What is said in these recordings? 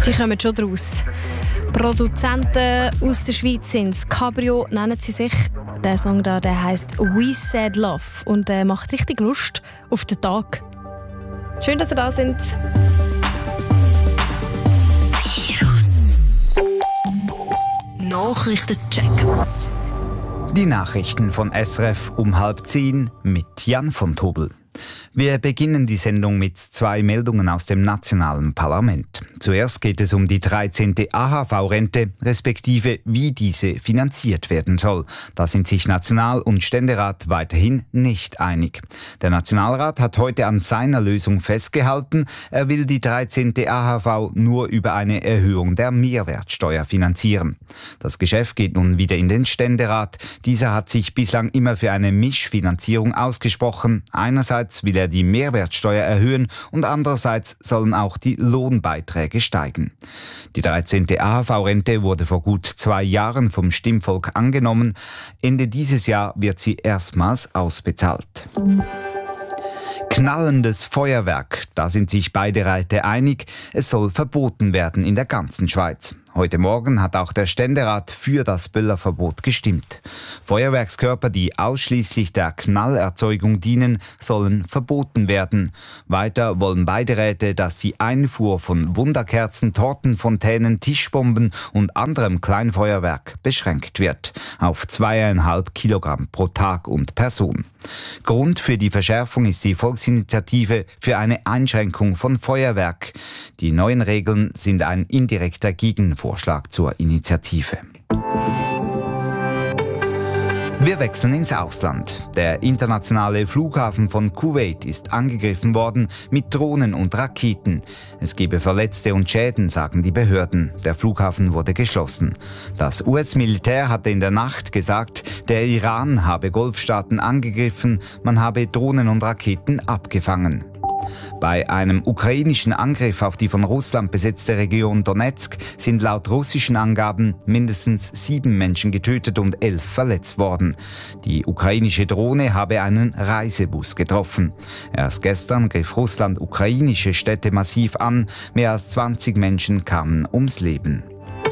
Die kommen schon draus. Produzenten aus der Schweiz sind Cabrio, nennen sie sich. Der Song da, der heisst «We Said Love» und macht richtig Lust auf den Tag. Schön, dass ihr da sind. Virus Nachrichtencheck. Die Nachrichten von SRF um 9:30 mit Jan von Tobel. Wir beginnen die Sendung mit 2 Meldungen aus dem nationalen Parlament. Zuerst geht es um die 13. AHV-Rente, respektive wie diese finanziert werden soll. Da sind sich National- und Ständerat weiterhin nicht einig. Der Nationalrat hat heute an seiner Lösung festgehalten. Er will die 13. AHV nur über eine Erhöhung der Mehrwertsteuer finanzieren. Das Geschäft geht nun wieder in den Ständerat. Dieser hat sich bislang immer für eine Mischfinanzierung ausgesprochen. Einerseits will er die Mehrwertsteuer erhöhen und andererseits sollen auch die Lohnbeiträge steigen. Die 13. AHV-Rente wurde vor gut 2 Jahren vom Stimmvolk angenommen. Ende dieses Jahr wird sie erstmals ausbezahlt. Knallendes Feuerwerk, da sind sich beide Räte einig, es soll verboten werden in der ganzen Schweiz. Heute Morgen hat auch der Ständerat für das Böllerverbot gestimmt. Feuerwerkskörper, die ausschließlich der Knallerzeugung dienen, sollen verboten werden. Weiter wollen beide Räte, dass die Einfuhr von Wunderkerzen, Tortenfontänen, Tischbomben und anderem Kleinfeuerwerk beschränkt wird auf 2,5 Kilogramm pro Tag und Person. Grund für die Verschärfung ist die Volksinitiative für eine Einschränkung von Feuerwerk. Die neuen Regeln sind ein indirekter Gegenvorschlag zur Initiative. Wir wechseln ins Ausland. Der internationale Flughafen von Kuwait ist angegriffen worden mit Drohnen und Raketen. Es gebe Verletzte und Schäden, sagen die Behörden. Der Flughafen wurde geschlossen. Das US-Militär hatte in der Nacht gesagt, der Iran habe Golfstaaten angegriffen, man habe Drohnen und Raketen abgefangen. Bei einem ukrainischen Angriff auf die von Russland besetzte Region Donetsk sind laut russischen Angaben mindestens 7 Menschen getötet und 11 verletzt worden. Die ukrainische Drohne habe einen Reisebus getroffen. Erst gestern griff Russland ukrainische Städte massiv an. Mehr als 20 Menschen kamen ums Leben.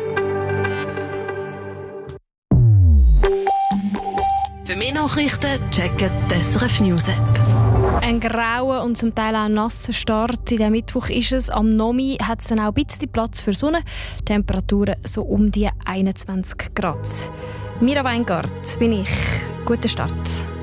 Für mehr Nachrichten checken die SRF News App. Ein grauer und zum Teil auch nasser Start. In diesem Mittwoch ist es. Am Nomi hat es dann auch ein bisschen Platz für Sonne. Temperaturen so um die 21 Grad. Mira Weingart bin ich. Guten Start.